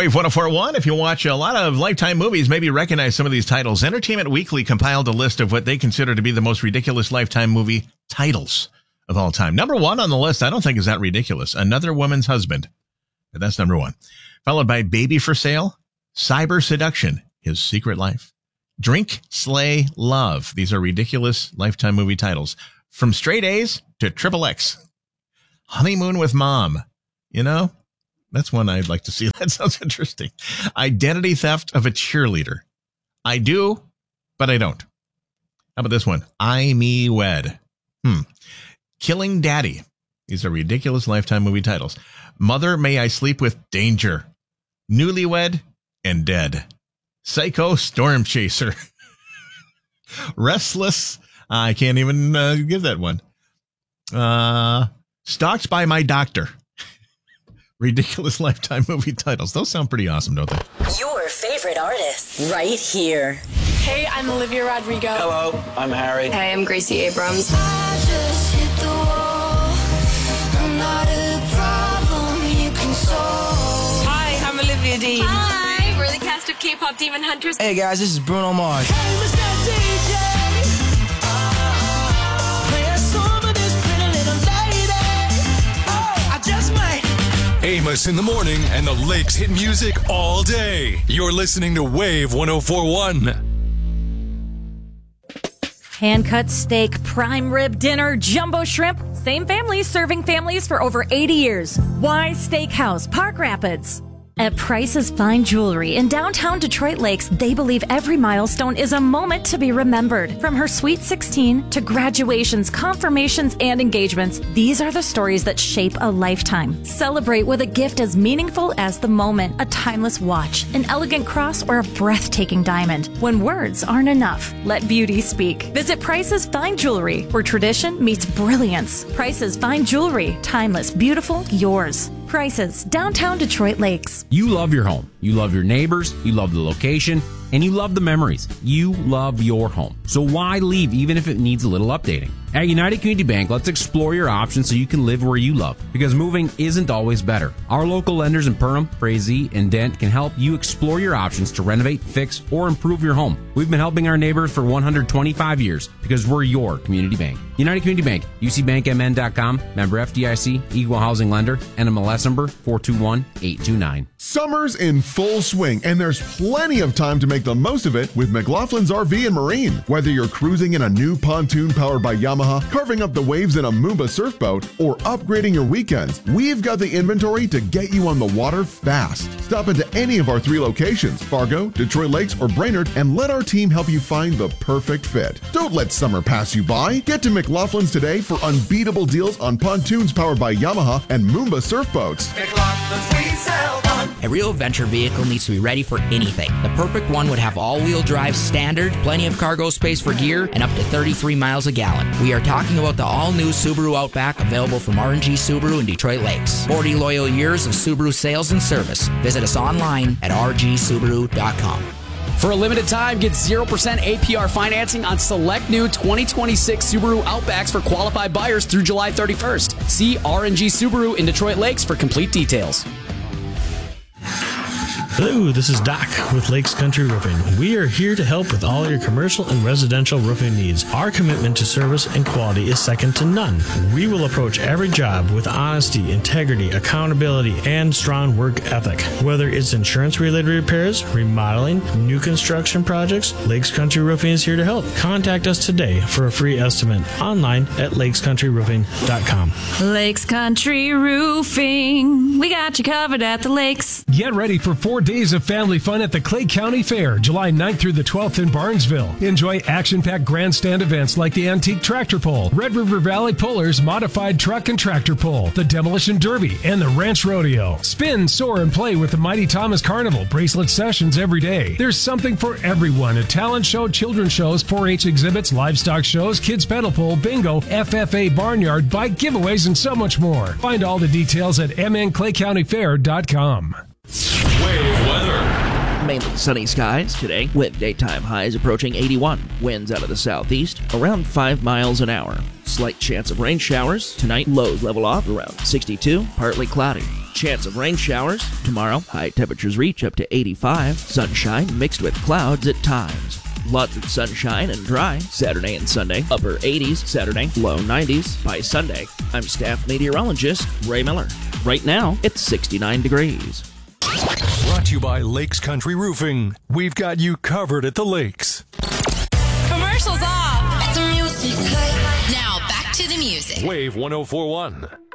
Wave 104.1, if you watch a lot of Lifetime movies, maybe you recognize some of these titles. Entertainment Weekly compiled a list of what they consider to be the most ridiculous Lifetime movie titles of all time. Number one on the list, I don't think is that ridiculous. Another Woman's Husband. That's number one. Followed by Baby for Sale, Cyber Seduction, His Secret Life, Drink, Slay, Love. These are ridiculous Lifetime movie titles. From Straight A's to Triple X. Honeymoon with Mom. You know, that's one I'd like to see. That sounds interesting. Identity Theft of a Cheerleader. I do, but I don't. How about this one? I, Me, Wed. Killing Daddy. These are ridiculous Lifetime movie titles. Mother, May I Sleep with Danger. Newlywed and Dead. Psycho Storm Chaser. Restless. I can't even give that one. Stalked by My Doctor. Ridiculous Lifetime movie titles. Those sound pretty awesome, don't they? Your favorite artists right here. Hey, I'm Olivia Rodrigo. Hello, I'm Harry. Hey, I'm Gracie Abrams. I just hit the wall. I'm not a problem you can solve. Hi, I'm Olivia Dean. Hi, we're the cast of K-pop Demon Hunters. Hey guys, this is Bruno Mars. Hey, Mr. DJ. Play a song of this pretty little lady. I just might. Amos in the morning and the Lakes hit music all day. You're listening to Wave 104.1. Hand-cut steak, prime rib dinner, jumbo shrimp. Same family serving families for over 80 years. Why Steakhouse, Park Rapids. At Price's Fine Jewelry in downtown Detroit Lakes, they believe every milestone is a moment to be remembered. From her Sweet 16 to graduations, confirmations, and engagements, these are the stories that shape a lifetime. Celebrate with a gift as meaningful as the moment. A timeless watch, an elegant cross, or a breathtaking diamond. When words aren't enough, let beauty speak. Visit Price's Fine Jewelry, where tradition meets brilliance. Price's Fine Jewelry. Timeless, beautiful, yours. Prices, downtown Detroit Lakes. You love your home. You love your neighbors. You love the location. And you love the memories. You love your home. So why leave even if it needs a little updating? At United Community Bank, let's explore your options so you can live where you love. Because moving isn't always better. Our local lenders in Perham, Frazee, and Dent can help you explore your options to renovate, fix, or improve your home. We've been helping our neighbors for 125 years because we're your community bank. United Community Bank, ucbankmn.com, member FDIC, equal housing lender, NMLS number 421829. Summer's in full swing, and there's plenty of time to make the most of it with McLaughlin's RV and Marine. Whether you're cruising in a new pontoon powered by Yamaha, carving up the waves in a Moomba surfboat, or upgrading your weekends, we've got the inventory to get you on the water fast. Stop into any of our 3 locations, Fargo, Detroit Lakes, or Brainerd, and let our team help you find the perfect fit. Don't let summer pass you by. Get to McLaughlin's today for unbeatable deals on pontoons powered by Yamaha and Moomba surfboats. McLaughlin's, we sell one. A real adventure vehicle needs to be ready for anything. The perfect one would have all-wheel drive standard, plenty of cargo space for gear, and up to 33 miles a gallon. We are talking about the all-new Subaru Outback, available from R&G Subaru in Detroit Lakes. 40 loyal years of Subaru sales and service. Visit us online at rgsubaru.com. For a limited time, get 0% APR financing on select new 2026 Subaru Outbacks for qualified buyers through July 31st. See R&G Subaru in Detroit Lakes for complete details. Hello, this is Doc with Lakes Country Roofing. We are here to help with all your commercial and residential roofing needs. Our commitment to service and quality is second to none. We will approach every job with honesty, integrity, accountability, and strong work ethic. Whether it's insurance-related repairs, remodeling, new construction projects, Lakes Country Roofing is here to help. Contact us today for a free estimate online at lakescountryroofing.com. Lakes Country Roofing. We got you covered at the lakes. Get ready for 4 days of family fun at the Clay County Fair, July 9th through the 12th in Barnesville. Enjoy action-packed grandstand events like the Antique Tractor Pull, Red River Valley Pullers Modified Truck and Tractor Pull, the Demolition Derby, and the Ranch Rodeo. Spin, soar, and play with the Mighty Thomas Carnival bracelet sessions every day. There's something for everyone at talent show, children's shows, 4-H exhibits, livestock shows, kids pedal pull, bingo, FFA barnyard, bike giveaways, and so much more. Find all the details at mnclaycountyfair.com. Wave weather. Mainly sunny skies today, with daytime highs approaching 81. Winds out of the southeast, around 5 miles an hour. Slight chance of rain showers. Tonight, lows level off around 62, partly cloudy. Chance of rain showers. Tomorrow, high temperatures reach up to 85. Sunshine mixed with clouds at times. Lots of sunshine and dry. Saturday and Sunday, upper 80s. Saturday, low 90s. By Sunday, I'm staff meteorologist Ray Miller. Right now, it's 69 degrees. Brought to you by Lakes Country Roofing. We've got you covered at the lakes. Commercials off. The music. Now back to the music. Wave 104.1.